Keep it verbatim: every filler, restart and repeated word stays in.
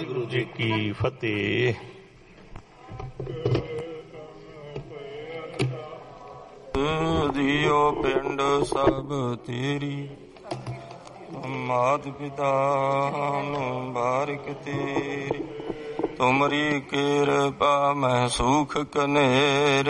ਵਾਹਿਗੁਰੂ ਜੀ ਕੀ ਫਤਿਹ। ਦਿਓ ਪਿੰਡ ਸਭ ਤੇਰੀ, ਮਾਤ ਪਿਤਾ ਨੂੰ ਬਾਰਿਕ ਤੇਰੀ। ਤੁਮਰੀ ਕਿਰਪਾ ਮੈਂ ਸੁਖ ਕਨੇਰੇ,